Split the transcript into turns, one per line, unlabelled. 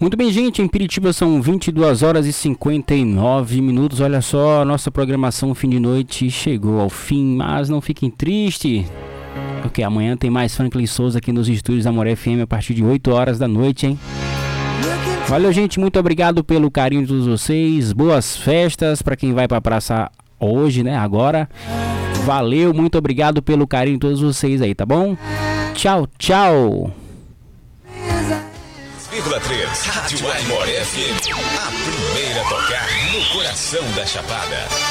Muito bem, gente, em Piritiba são 22 horas e 59 minutos. Olha só, nossa programação fim de noite chegou ao fim, mas não fiquem tristes, porque amanhã tem mais Franklin Souza aqui nos estúdios da Amor FM a partir de 8 horas da noite, hein? Valeu, gente, muito obrigado pelo carinho de todos vocês. Boas festas para quem vai para a praça hoje, né? Agora. Valeu, muito obrigado pelo carinho de todos vocês aí, tá bom? Tchau, tchau.
3,3 Rádio Amor FM, a primeira a tocar no coração da Chapada.